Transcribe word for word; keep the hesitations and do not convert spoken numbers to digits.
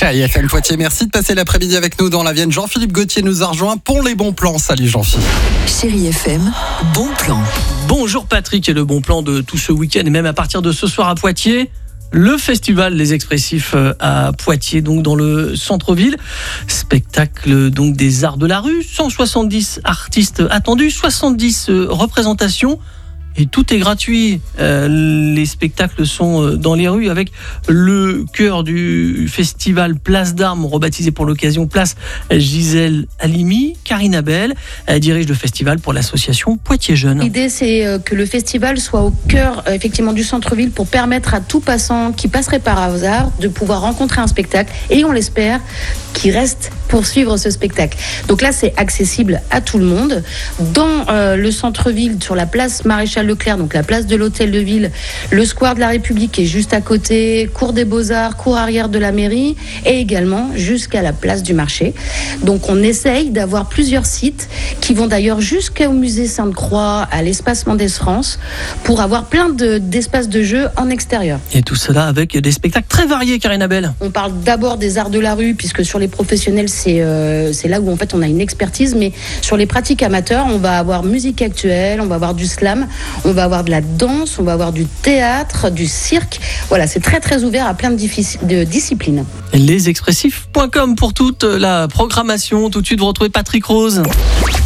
Chérie F M Poitiers, merci de passer l'après-midi avec nous dans la Vienne. Jean-Philippe Gauthier nous a rejoint pour les bons plans. Salut Jean-Philippe. Chérie F M, bon plan. Bonjour Patrick, et le bon plan de tout ce week-end et même à partir de ce soir à Poitiers. Le festival Les Expressifs à Poitiers, donc dans le centre-ville. Spectacle donc des arts de la rue. cent soixante-dix artistes attendus, soixante-dix représentations. Et tout est gratuit. Euh, les spectacles sont dans les rues avec le cœur du festival Place d'Armes, rebaptisé pour l'occasion Place Gisèle Halimi. Karine Abel elle dirige le festival pour l'association Poitiers Jeunes. L'idée, c'est que le festival soit au cœur effectivement du centre-ville pour permettre à tout passant qui passerait par hasard de pouvoir rencontrer un spectacle et on l'espère qui reste pour suivre ce spectacle. Donc là, c'est accessible à tout le monde. Dans euh, le centre-ville, sur la place Maréchal Leclerc, donc la place de l'Hôtel de Ville, le square de la République est juste à côté, cour des Beaux-Arts, cour arrière de la mairie et également jusqu'à la place du marché. Donc on essaye d'avoir plusieurs sites qui vont d'ailleurs jusqu'au musée Sainte-Croix, à l'espace Mendès France, pour avoir plein de, d'espaces de jeu en extérieur. Et tout cela avec des spectacles très variés, Karine Abel. On parle d'abord des arts de la rue, puisque sur les professionnels, c'est, euh, c'est là où en fait on a une expertise, mais sur les pratiques amateurs, on va avoir musique actuelle, on va avoir du slam, on va avoir de la danse, on va avoir du théâtre, du cirque. Voilà, c'est très très ouvert à plein de, diffici- de disciplines. Les expressifs point com pour toute la programmation. Tout de suite, vous retrouvez Patrick Rose.